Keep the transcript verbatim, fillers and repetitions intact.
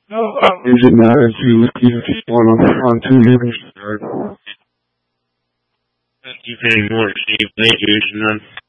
No, um, Is it not if you if you want to on two you can start? Thank you very much, Steve. Thank you, Sean.